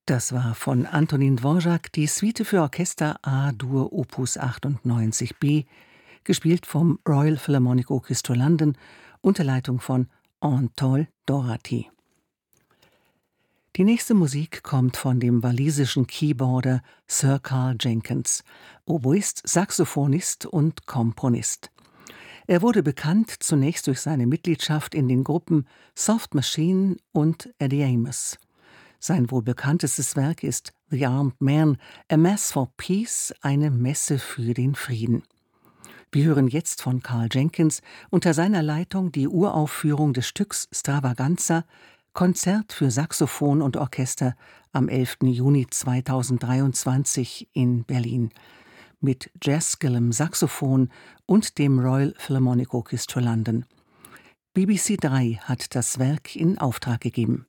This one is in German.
Das war von Antonin Dvorak die Suite für Orchester A-Dur Opus 98b, gespielt vom Royal Philharmonic Orchestra London unter Leitung von Anatole Doherty. Die nächste Musik kommt von dem walisischen Keyboarder Sir Carl Jenkins, Oboist, Saxophonist und Komponist. Er wurde bekannt zunächst durch seine Mitgliedschaft in den Gruppen Soft Machine und Eddie Amos. Sein wohl bekanntestes Werk ist The Armed Man, A Mass for Peace, eine Messe für den Frieden. Wir hören jetzt von Carl Jenkins unter seiner Leitung die Uraufführung des Stücks Stravaganza, Konzert für Saxophon und Orchester am 11. Juni 2023 in Berlin mit Jazz Gillum Saxophon und dem Royal Philharmonic Orchestra London. BBC 3 hat das Werk in Auftrag gegeben.